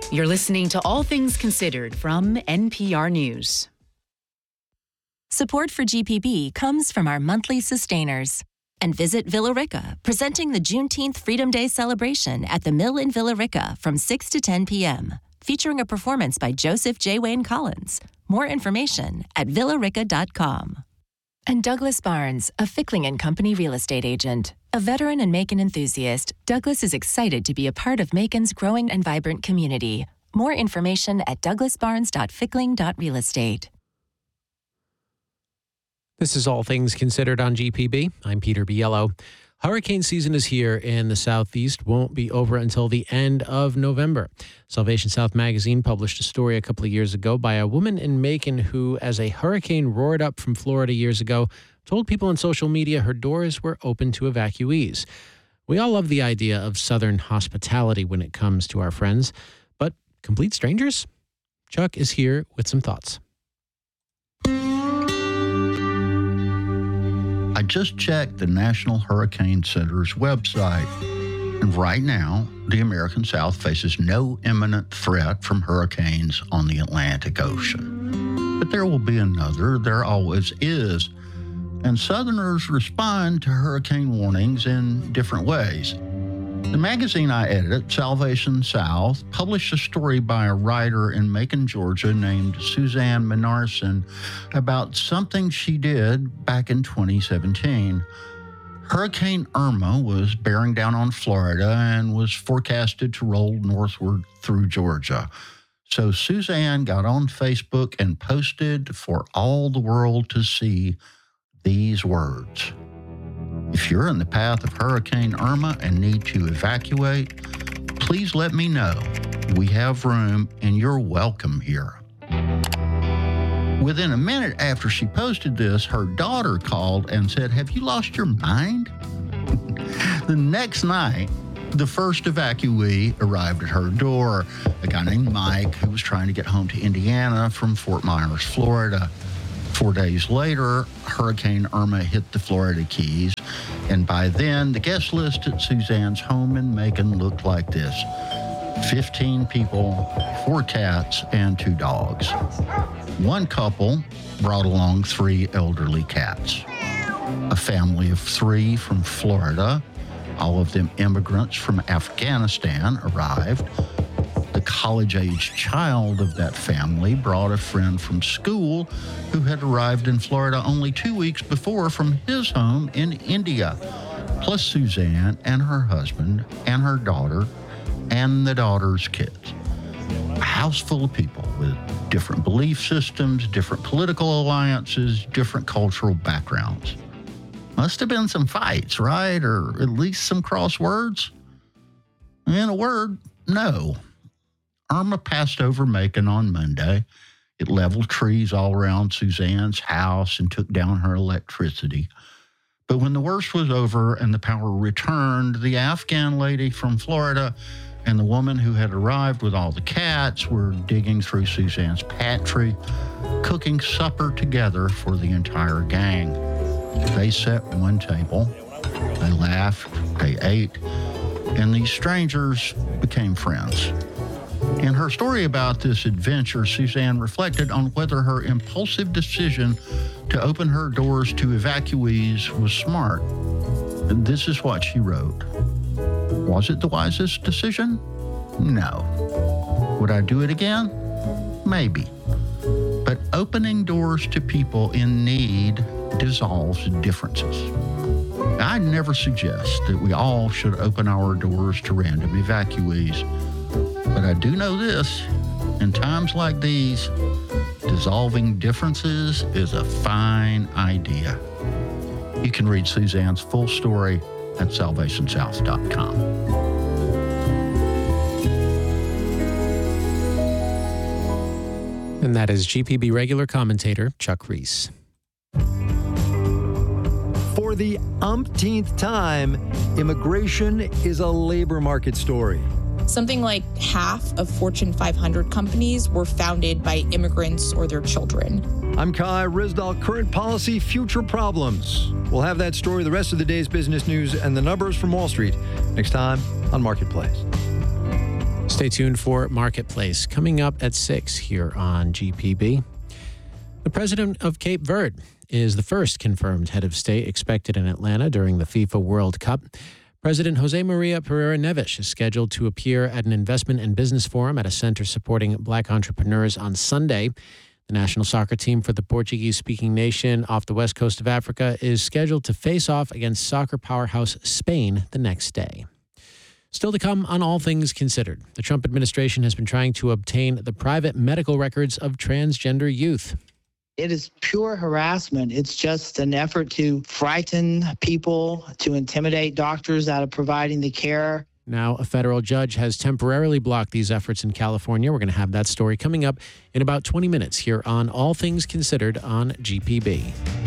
You're listening to All Things Considered from NPR News. Support for GPB comes from our monthly sustainers. And visit Villa Rica, presenting the Juneteenth Freedom Day celebration at the Mill in Villa Rica from 6 to 10 p.m., featuring a performance by Joseph J. Wayne Collins. More information at villarica.com. And Douglas Barnes, a Fickling & Company real estate agent. A veteran and Macon enthusiast, Douglas is excited to be a part of Macon's growing and vibrant community. More information at douglasbarnes.fickling.realestate. This is All Things Considered on GPB. I'm Peter Biello. Hurricane season is here, and the Southeast won't be over until the end of November. Salvation South magazine published a story a couple of years ago by a woman in Macon who, as a hurricane roared up from Florida years ago, told people on social media her doors were open to evacuees. We all love the idea of Southern hospitality when it comes to our friends, but complete strangers? Chuck is here with some thoughts. I just checked the National Hurricane Center's website, and right now, the American South faces no imminent threat from hurricanes on the Atlantic Ocean. But there will be another, there always is, and Southerners respond to hurricane warnings in different ways. The magazine I edit, Salvation South, published a story by a writer in Macon, Georgia named Suzanne Minarson about something she did back in 2017. Hurricane Irma was bearing down on Florida and was forecasted to roll northward through Georgia. So Suzanne got on Facebook and posted for all the world to see these words. If you're in the path of Hurricane Irma and need to evacuate, please let me know. We have room and you're welcome here. Within a minute after she posted this, her daughter called and said, "Have you lost your mind?" The next night, the first evacuee arrived at her door, a guy named Mike who was trying to get home to Indiana from Fort Myers, Florida. 4 days later, Hurricane Irma hit the Florida Keys, and by then, the guest list at Suzanne's home in Macon looked like this: 15 people, 4 cats, and 2 dogs. One couple brought along 3 elderly cats. A family of 3 from Florida, all of them immigrants from Afghanistan, arrived. The college-age child of that family brought a friend from school who had arrived in Florida only 2 weeks before from his home in India, plus Suzanne and her husband and her daughter and the daughter's kids. A house full of people with different belief systems, different political alliances, different cultural backgrounds. Must have been some fights, right? Or at least some crosswords? In a word, no. Irma passed over Macon on Monday. It leveled trees all around Suzanne's house and took down her electricity. But when the worst was over and the power returned, the Afghan lady from Florida and the woman who had arrived with all the cats were digging through Suzanne's pantry, cooking supper together for the entire gang. They set one table, they laughed, they ate, and these strangers became friends. In her story about this adventure, Suzanne reflected on whether her impulsive decision to open her doors to evacuees was smart. And this is what she wrote. Was it the wisest decision? No. Would I do it again? Maybe. But opening doors to people in need dissolves differences. I'd never suggest that we all should open our doors to random evacuees. But I do know this, in times like these, dissolving differences is a fine idea. You can read Suzanne's full story at salvationsouth.com. And that is GPB regular commentator Chuck Reese. For the umpteenth time, immigration is a labor market story. Something like half of Fortune 500 companies were founded by immigrants or their children. I'm Kai Ryssdal, current policy, future problems. We'll have that story, the rest of the day's business news, and the numbers from Wall Street next time on Marketplace. Stay tuned for Marketplace coming up at 6 here on GPB. The president of Cape Verde is the first confirmed head of state expected in Atlanta during the FIFA World Cup. President Jose Maria Pereira Neves is scheduled to appear at an investment and business forum at a center supporting black entrepreneurs on Sunday. The national soccer team for the Portuguese-speaking nation off the west coast of Africa is scheduled to face off against soccer powerhouse Spain the next day. Still to come on All Things Considered, the Trump administration has been trying to obtain the private medical records of transgender youth. It is pure harassment. It's just an effort to frighten people, to intimidate doctors out of providing the care. Now, a federal judge has temporarily blocked these efforts in California. We're going to have that story coming up in about 20 minutes here on All Things Considered on GPB.